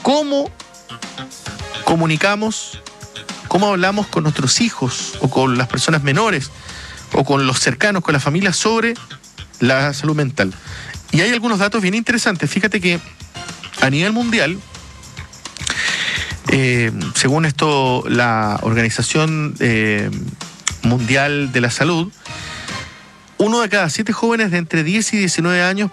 ¿Cómo comunicamos, cómo hablamos con nuestros hijos o con las personas menores o con los cercanos, con la familia sobre la salud mental? Y hay algunos datos bien interesantes. Fíjate que a nivel mundial, según esto, la Organización Mundial de la Salud, 1 de cada 7 jóvenes de entre 10 y 19 años